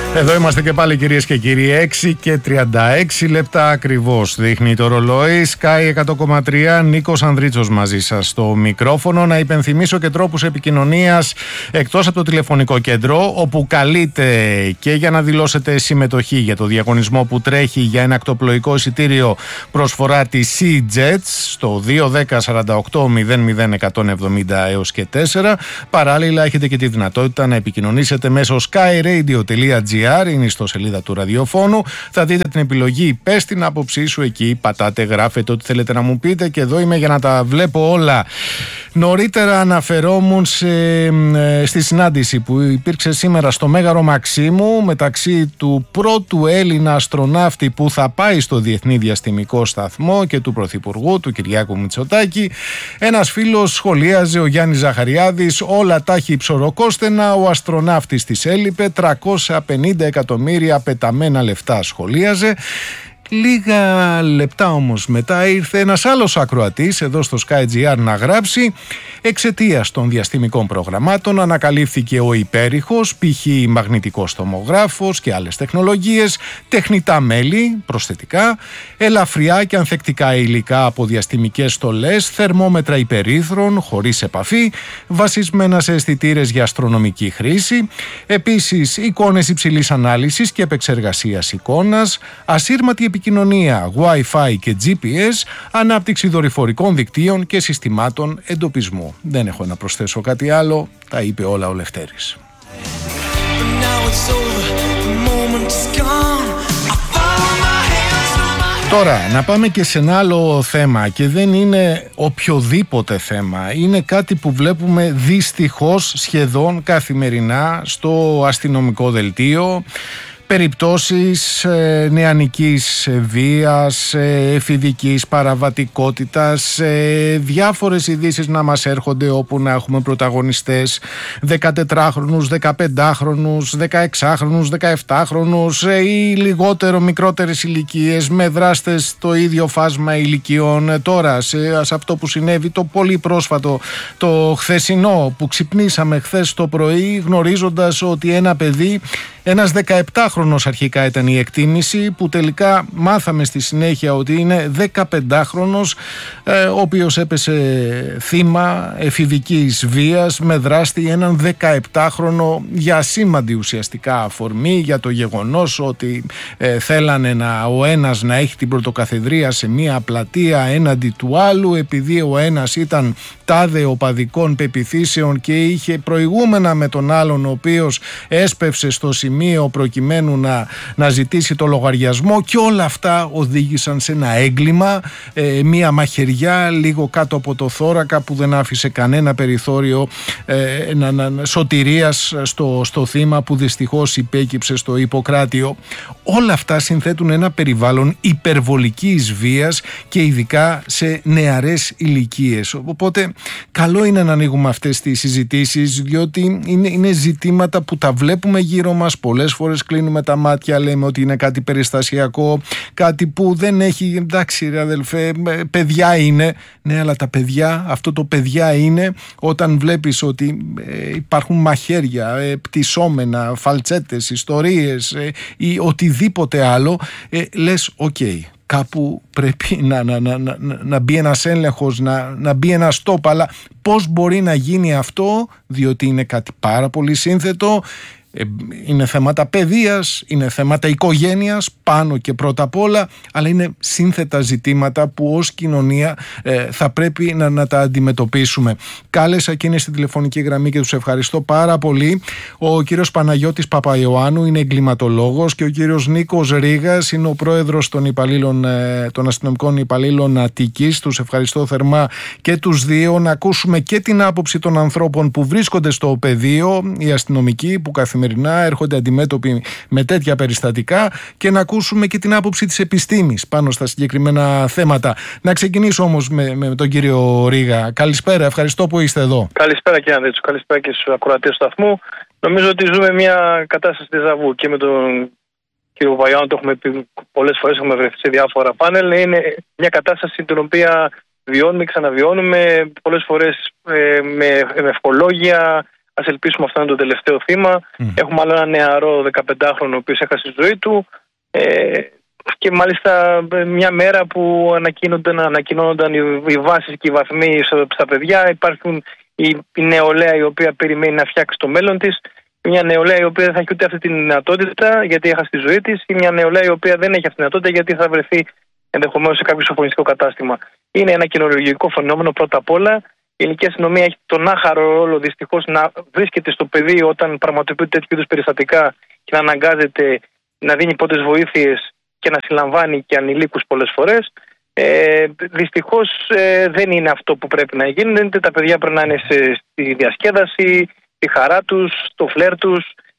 Εδώ είμαστε και πάλι, κυρίες και κύριοι. 6 και 36 λεπτά ακριβώς δείχνει το ρολόι. Sky 100,3, Νίκος Ανδρίτσος μαζί σας στο μικρόφωνο. Να υπενθυμίσω και τρόπους επικοινωνίας εκτός από το τηλεφωνικό κέντρο, όπου καλείτε και για να δηλώσετε συμμετοχή για το διαγωνισμό που τρέχει για ένα ακτοπλοϊκό εισιτήριο προσφορά της SeaJets στο 210-48-00-170 έως και 4. Παράλληλα έχετε και τη δυνατότητα να επικοινωνήσετε μέσω skyradio.gr. Είναι στο σελίδα του ραδιοφώνου. Θα δείτε την επιλογή «Πες την άποψή σου» εκεί. Πατάτε, γράφετε ό,τι θέλετε να μου πείτε και εδώ είμαι για να τα βλέπω όλα. Νωρίτερα αναφερόμουν στη συνάντηση που υπήρξε σήμερα στο Μέγαρο Μαξίμου μεταξύ του πρώτου Έλληνα αστροναύτη που θα πάει στο Διεθνή Διαστημικό Σταθμό και του Πρωθυπουργού, του Κυριάκου Μητσοτάκη. Ένας φίλος σχολίαζε, ο Γιάννης Ζαχαριάδης, όλα τα έχει ψωροκόστενα, ο αστροναύτης της έλειπε, 350 εκατομμύρια πεταμένα λεφτά σχολίαζε. Λίγα λεπτά όμως μετά ήρθε ένας άλλος ακροατής εδώ στο Sky.gr να γράψει: εξαιτίας των διαστημικών προγραμμάτων ανακαλύφθηκε ο υπέρηχος, π.χ. μαγνητικός τομογράφος και άλλες τεχνολογίες, τεχνητά μέλη, προσθετικά, ελαφριά και ανθεκτικά υλικά από διαστημικές στολές, θερμόμετρα υπερύθρων χωρίς επαφή, βασισμένα σε αισθητήρες για αστρονομική χρήση, επίσης εικόνες υψηλής ανάλυσης και επεξεργασίας εικόνας, ασύρματη επικοινωνία, Wi-Fi και GPS, ανάπτυξη δορυφορικών δικτύων και συστημάτων εντοπισμού. Δεν έχω να προσθέσω κάτι άλλο, τα είπε όλα ο Λευτέρης. Τώρα, να πάμε και σε ένα άλλο θέμα, και δεν είναι οποιοδήποτε θέμα. Είναι κάτι που βλέπουμε δυστυχώς σχεδόν καθημερινά στο αστυνομικό δελτίο. Περιπτώσεις νεανικής βίας, εφηβικής παραβατικότητας, διάφορες ειδήσεις να μας έρχονται όπου να έχουμε πρωταγωνιστές 14χρονους, 15χρονους, 16χρονους, 17χρονους ή λιγότερο μικρότερες ηλικίες με δράστες στο ίδιο φάσμα ηλικιών. Τώρα σε αυτό που συνέβη το πολύ πρόσφατο, το χθεσινό που ξυπνήσαμε χθες το πρωί γνωρίζοντας ότι ένα παιδί, ένας 17χρονος αρχικά ήταν η εκτίμηση, που τελικά μάθαμε στη συνέχεια ότι είναι 15χρονος, ο οποίος έπεσε θύμα εφηβικής βίας με δράστη έναν 17χρονο για ασήμαντη ουσιαστικά αφορμή, για το γεγονός ότι θέλανε ο ένας να έχει την πρωτοκαθεδρία σε μια πλατεία έναντι του άλλου, επειδή ο ένας ήταν τάδε οπαδικών πεποιθήσεων και είχε προηγούμενα με τον άλλον, ο οποίος έσπευσε στο σημείο προκειμένου να ζητήσει το λογαριασμό, και όλα αυτά οδήγησαν σε ένα έγκλημα, μια μαχαιριά λίγο κάτω από το θώρακα που δεν άφησε κανένα περιθώριο σωτηρίας στο θύμα, που δυστυχώς υπέκυψε στο Ιπποκράτιο. Όλα αυτά συνθέτουν ένα περιβάλλον υπερβολικής βίας και ειδικά σε νεαρές ηλικίες. Οπότε καλό είναι να ανοίγουμε αυτές τις συζητήσεις, διότι είναι ζητήματα που τα βλέπουμε γύρω μας. Πολλές φορές κλείνουμε τα μάτια, λέμε ότι είναι κάτι περιστασιακό, κάτι που δεν έχει, εντάξει ρε αδελφέ, παιδιά είναι. Ναι, αλλά τα παιδιά, αυτό το παιδιά είναι όταν βλέπεις ότι υπάρχουν μαχαίρια, πτυσσόμενα, φαλτσέτες, ιστορίες ή οτιδήποτε άλλο, λες οκ. Κάπου πρέπει να μπει ένας έλεγχος, να μπει ένα stop, αλλά πώς μπορεί να γίνει αυτό, διότι είναι κάτι πάρα πολύ σύνθετο. Είναι θέματα παιδείας, είναι θέματα οικογένειας πάνω και πρώτα απ' όλα, αλλά είναι σύνθετα ζητήματα που ως κοινωνία θα πρέπει να τα αντιμετωπίσουμε. Κάλεσα και είναι στην τηλεφωνική γραμμή και τους ευχαριστώ πάρα πολύ. Ο κύριος Παναγιώτης Παπαϊωάννου είναι εγκληματολόγος και ο κύριος Νίκος Ρήγας είναι ο πρόεδρος των αστυνομικών υπαλλήλων Αττικής. Τους ευχαριστώ θερμά και τους δύο. Να ακούσουμε και την άποψη των ανθρώπων που βρίσκονται στο πεδίο, οι αστυνομικοί που καθημερινά έρχονται αντιμέτωποι με τέτοια περιστατικά, και να ακούσουμε και την άποψη της επιστήμης πάνω στα συγκεκριμένα θέματα. Να ξεκινήσω όμως με τον κύριο Ρήγα. Καλησπέρα, ευχαριστώ που είστε εδώ. Καλησπέρα κύριε Ανδρίτσου, καλησπέρα και στους ακροατές του σταθμού. Νομίζω ότι ζούμε μια κατάσταση ντεζαβού και με τον κύριο Παπαϊωάννου, το έχουμε πει πολλές φορές, έχουμε βρεθεί σε διάφορα πάνελ. Είναι μια κατάσταση την οποία βιώνουμε και ξαναβιώνουμε πολλές φορές με ευχολόγια, Ας ελπίσουμε αυτό είναι το τελευταίο θύμα. Έχουμε άλλο ένα νεαρό 15χρονο ο οποίος έχασε τη ζωή του. Και μάλιστα μια μέρα που ανακοινώνονταν οι βάσεις και οι βαθμοί στα παιδιά. Υπάρχουν η νεολαία η οποία περιμένει να φτιάξει το μέλλον της. Μια νεολαία η οποία δεν θα έχει ούτε αυτή τη δυνατότητα γιατί έχασε τη ζωή της, ή μια νεολαία η οποία δεν έχει αυτή τη δυνατότητα γιατί θα βρεθεί ενδεχομένως σε κάποιο σοφρονιστικό κατάστημα. Είναι ένα κοινωνιολογικό φαινόμενο πρώτα απ' όλα. Η ελληνική αστυνομία έχει τον άχαρο ρόλο δυστυχώς να βρίσκεται στο πεδίο όταν πραγματοποιούνται τέτοιου είδους περιστατικά και να αναγκάζεται να δίνει πρώτες βοήθειες και να συλλαμβάνει και ανηλίκους πολλές φορές. Δυστυχώς δεν είναι αυτό που πρέπει να γίνει. Τα παιδιά πρέπει να είναι στη διασκέδαση, τη χαρά τους, το φλερ τους,